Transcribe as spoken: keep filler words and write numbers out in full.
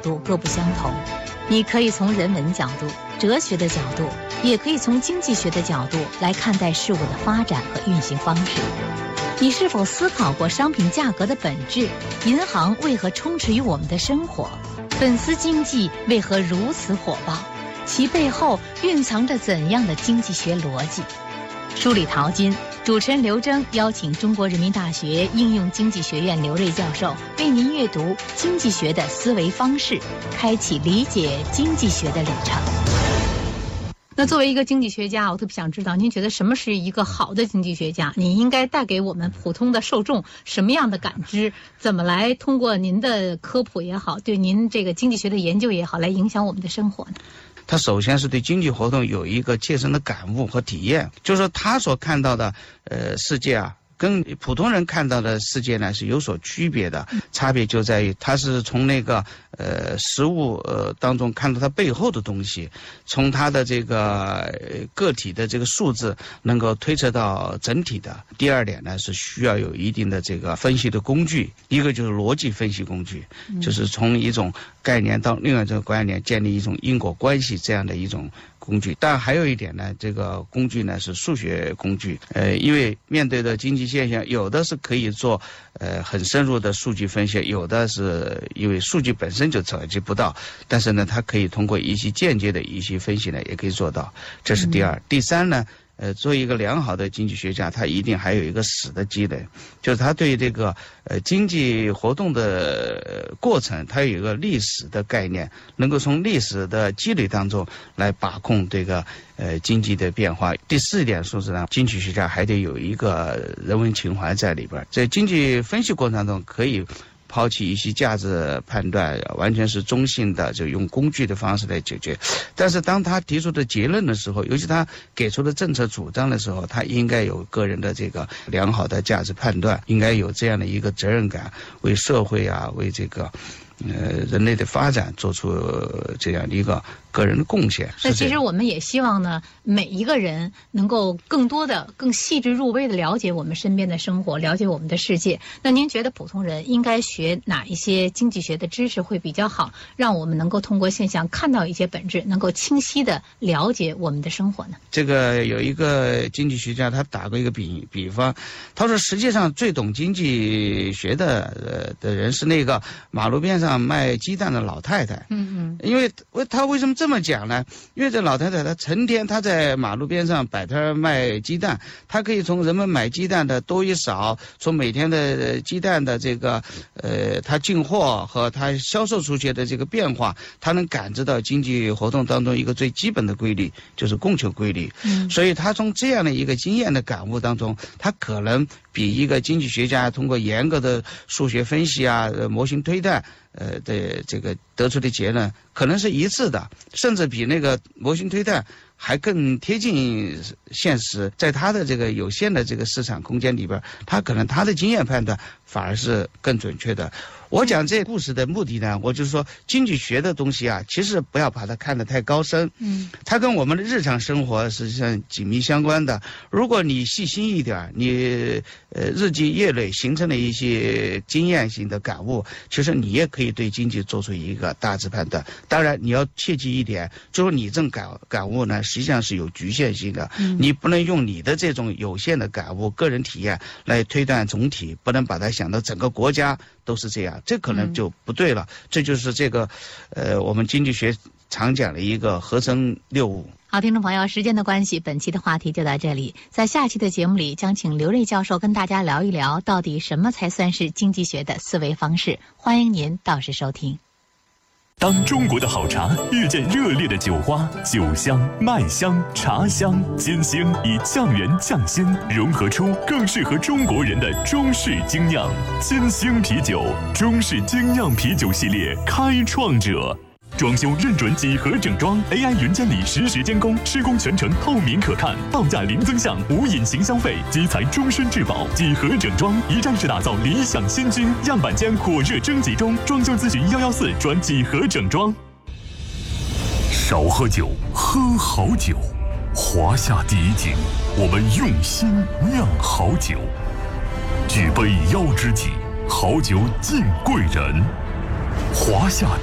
度各不相同。你可以从人文角度、哲学的角度，也可以从经济学的角度来看待事物的发展和运行方式。你是否思考过商品价格的本质？银行为何充斥于我们的生活？粉丝经济为何如此火爆？其背后蕴藏着怎样的经济学逻辑？梳理淘金，主持人刘征邀请中国人民大学应用经济学院刘瑞教授为您阅读经济学的思维方式，开启理解经济学的旅程。那作为一个经济学家，我特别想知道，您觉得什么是一个好的经济学家？你应该带给我们普通的受众什么样的感知？怎么来通过您的科普也好，对您这个经济学的研究也好，来影响我们的生活呢？ 他首先是对经济活动有一个切身的感悟和体验，就是说他所看到的呃世界啊，跟普通人看到的世界呢是有所区别的，差别就在于他是从那个呃实物呃当中看到它背后的东西，从它的这个、呃、个体的这个数字能够推测到整体的。第二点呢是需要有一定的这个分析的工具，一个就是逻辑分析工具，就是从一种概念到另外一种概念建立一种因果关系这样的一种工具。但还有一点呢，这个工具呢是数学工具，呃，因为面对的经济现象，有的是可以做呃很深入的数据分析，有的是因为数据本身就采集不到，但是呢，它可以通过一些间接的一些分析呢，也可以做到。这是第二。嗯、第三呢？呃，作为一个良好的经济学家，他一定还有一个史的积累，就是他对这个呃经济活动的过程，他有一个历史的概念，能够从历史的积累当中来把控这个呃经济的变化。第四一点说是呢，经济学家还得有一个人文情怀在里边，在经济分析过程当中可以抛弃一些价值判断，完全是中性的，就用工具的方式来解决。但是当他提出的结论的时候，尤其他给出的政策主张的时候，他应该有个人的这个良好的价值判断，应该有这样的一个责任感，为社会啊，为这个呃人类的发展做出这样的一个个人的贡献。 那其实我们也希望呢，每一个人能够更多的、更细致入微的了解我们身边的生活，了解我们的世界。那您觉得普通人应该学哪一些经济学的知识会比较好，让我们能够通过现象看到一些本质，能够清晰的了解我们的生活呢？ 这个有一个经济学家，他打过一个比比方，他说实际上最懂经济学的呃的人是那个马路边上卖鸡蛋的老太太。嗯嗯，因为他为什么这么讲呢？因为这老太太她成天她在马路边上摆摊卖鸡蛋，她可以从人们买鸡蛋的多与少，从每天的鸡蛋的这个呃它进货和它销售出去的这个变化，她能感知到经济活动当中一个最基本的规律，就是供求规律。嗯，所以她从这样的一个经验的感悟当中，她可能比一个经济学家通过严格的数学分析啊、模型推断呃的这个得出的结论可能是一致的，甚至比那个模型推断还更贴近现实。在他的这个有限的这个市场空间里边，他可能他的经验判断反而是更准确的。我讲这故事的目的呢，我就是说经济学的东西啊，其实不要把它看得太高深，嗯，它跟我们的日常生活实际上紧密相关的。如果你细心一点，你呃日积月累形成了一些经验性的感悟，其实你也可以对经济做出一个大致判断。当然你要切记一点，就是你这种感感悟呢，实际上是有局限性的，嗯，你不能用你的这种有限的感悟、个人体验来推断总体，不能把它想到整个国家都是这样，这可能就不对了。嗯，这就是这个呃我们经济学常讲的一个合成六五。 好，听众朋友，时间的关系，本期的话题就到这里。在下期的节目里，将请刘瑞教授跟大家聊一聊，到底什么才算是经济学的思维方式。欢迎您到时收听。 当中国的好茶遇见热烈的酒花，酒香、麦香、茶香、金星以酱园酱鲜融合出更适合中国人的中式精酿。金星啤酒，中式精酿啤酒系列开创者。装修认准几何整装 ，A I 云监理实时监工，施工全程透明可看，报价零增项，无隐形消费，基材终身质保。几何整装一站式打造理想新居，样板间火热征集中，装修咨询幺幺四转几何整装。少喝酒，喝好酒。华夏第一景，我们用心酿好酒。举杯邀知己，好酒敬贵人。华夏